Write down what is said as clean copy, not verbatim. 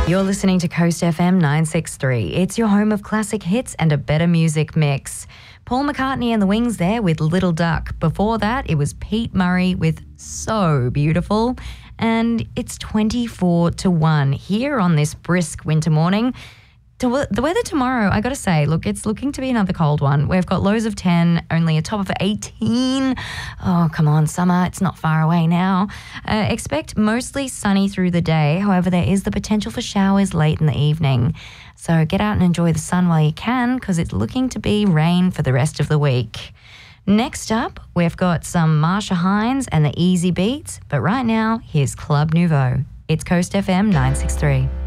You're listening to Coast FM 963. It's your home of classic hits and a better music mix. Paul McCartney and the Wings there with Little Duck. Before that, it was Pete Murray with So Beautiful. And it's 24-1 here on this brisk winter morning. The weather tomorrow, I got to say, look, it's looking to be another cold one. We've got lows of 10, only a top of 18. Oh, come on, summer. It's not far away now. Expect mostly sunny through the day. However, there is the potential for showers late in the evening. So get out and enjoy the sun while you can, because it's looking to be rain for the rest of the week. Next up, we've got some Marsha Hines and the Easy Beats. But right now, here's Club Nouveau. It's Coast FM 963.